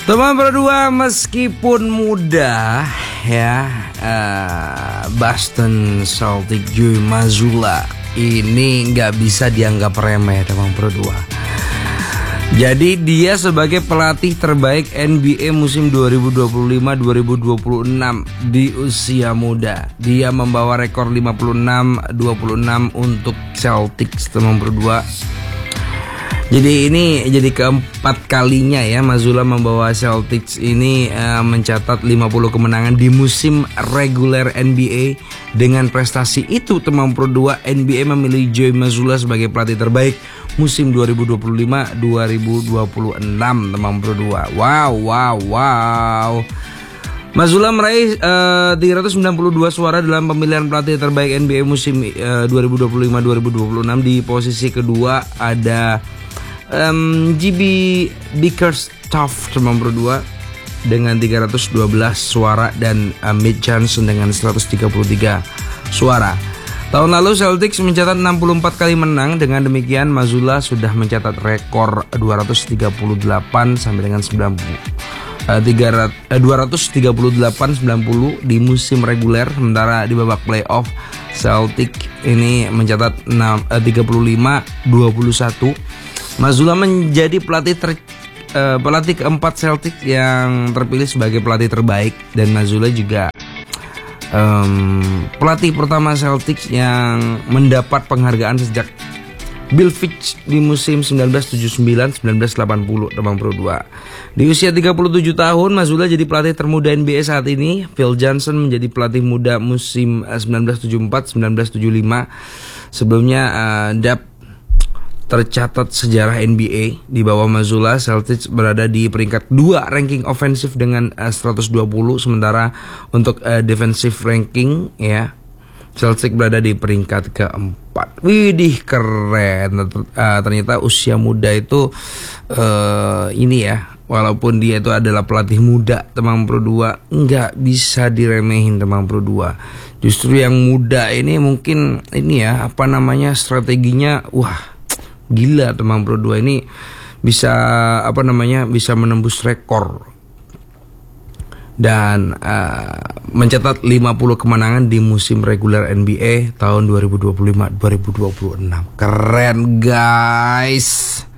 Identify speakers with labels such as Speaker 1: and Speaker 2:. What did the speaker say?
Speaker 1: Teman berdua, meskipun muda ya, Boston Celtics Joe Mazzulla ini nggak bisa dianggap remeh teman berdua. Jadi dia sebagai pelatih terbaik NBA musim 2025-2026 di usia muda. Dia membawa rekor 56-26 untuk Celtics teman berdua. Jadi ini jadi keempat kalinya ya Mazzulla membawa Celtics ini mencatat 50 kemenangan di musim reguler NBA. Dengan prestasi itu teman berdua, NBA memilih Joe Mazzulla sebagai pelatih terbaik musim 2025-2026 teman berdua. Wow. Mazzulla meraih 392 suara dalam pemilihan pelatih terbaik NBA musim 2025-2026. Di posisi kedua ada GB Bickerstaff teman berdua dengan 312 suara dan Mitch Johnson dengan 133 suara. Tahun lalu Celtics mencatat 64 kali menang. Dengan demikian Mazzulla sudah mencatat rekor 238 sampai dengan 238-90 di musim reguler. Sementara di babak playoff Celtics ini mencatat 35-21. Mazzulla menjadi pelatih keempat Celtics yang terpilih sebagai pelatih terbaik, dan Mazzulla juga pelatih pertama Celtics yang mendapat penghargaan sejak Bill Fitch di musim 1979-1980 teman berdua. Di usia 37 tahun Mazzulla jadi pelatih termuda NBA saat ini. Phil Johnson menjadi pelatih muda musim 1974-1975. Sebelumnya Dap tercatat sejarah NBA. Di bawah Mazzulla, Celtics berada di peringkat 2 ranking ofensif dengan 120, sementara untuk defensive ranking ya, Celtics berada di peringkat keempat. Widih, keren. Ternyata usia muda itu ini ya, walaupun dia itu adalah pelatih muda teman berdua, nggak bisa diremehin teman berdua. Justru yang muda ini mungkin ini ya, strateginya wah gila teman berdua, ini bisa bisa menembus rekor dan mencatat 50 kemenangan di musim reguler NBA tahun 2025-2026. Keren guys.